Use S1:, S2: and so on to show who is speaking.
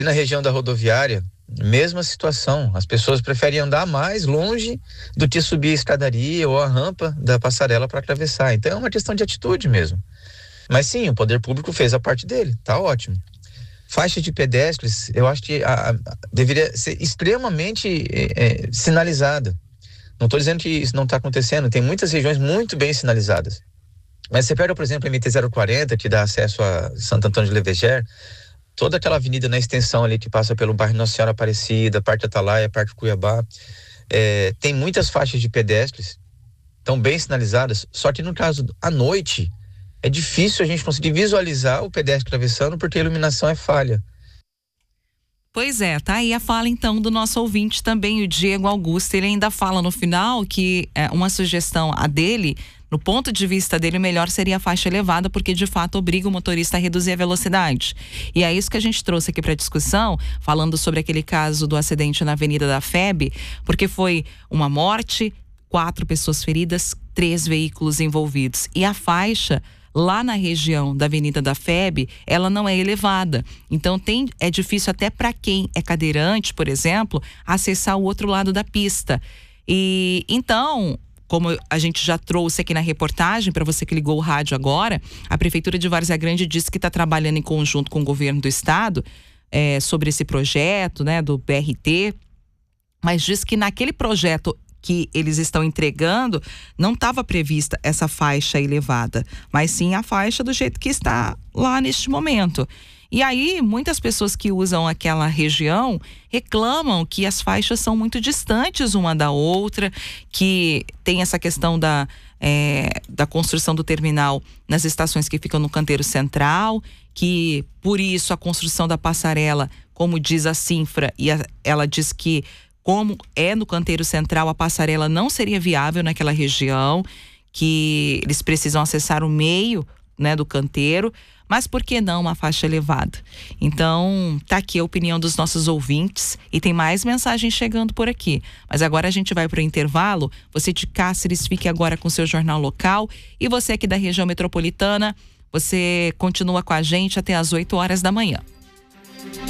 S1: na região da rodoviária, mesma situação. As pessoas preferem andar mais longe do que subir a escadaria ou a rampa da passarela para atravessar. Então é uma questão de atitude mesmo. Mas sim, o poder público fez a parte dele, tá ótimo. Faixa de pedestres, eu acho que deveria ser extremamente sinalizada. Não estou dizendo que isso não está acontecendo, tem muitas regiões muito bem sinalizadas. Mas você pega, por exemplo, a MT-040, que dá acesso a Santo Antônio de Leveger, toda aquela avenida na extensão ali que passa pelo bairro Nossa Senhora Aparecida, Parque Atalaia, Parque Cuiabá, tem muitas faixas de pedestres, estão bem sinalizadas, só que no caso, à noite, é difícil a gente conseguir visualizar o pedestre atravessando porque a iluminação é falha.
S2: Pois é, tá aí a fala então do nosso ouvinte também, o Diego Augusto. Ele ainda fala no final que uma sugestão a dele, no ponto de vista dele, o melhor seria a faixa elevada, porque de fato obriga o motorista a reduzir a velocidade. E é isso que a gente trouxe aqui para discussão, falando sobre aquele caso do acidente na Avenida da FEB, porque foi uma morte, 4 pessoas feridas, 3 veículos envolvidos. E a faixa lá na região da Avenida da FEB, ela não é elevada. Então é difícil até para quem é cadeirante, por exemplo, acessar o outro lado da pista. E então, como a gente já trouxe aqui na reportagem, para você que ligou o rádio agora, a Prefeitura de Várzea Grande disse que está trabalhando em conjunto com o governo do estado sobre esse projeto, né, do BRT, mas diz que naquele projeto que eles estão entregando, não estava prevista essa faixa elevada, mas sim a faixa do jeito que está lá neste momento. E aí, muitas pessoas que usam aquela região reclamam que as faixas são muito distantes uma da outra, que tem essa questão da construção do terminal nas estações que ficam no canteiro central, que por isso a construção da passarela, como diz a Cinfra, ela diz que como é no canteiro central, a passarela não seria viável naquela região, que eles precisam acessar o meio, né, do canteiro, mas por que não uma faixa elevada? Então, tá aqui a opinião dos nossos ouvintes e tem mais mensagens chegando por aqui. Mas agora a gente vai para o intervalo. Você de Cáceres, fique agora com o seu jornal local, e você aqui da região metropolitana, você continua com a gente até às 8 horas da manhã.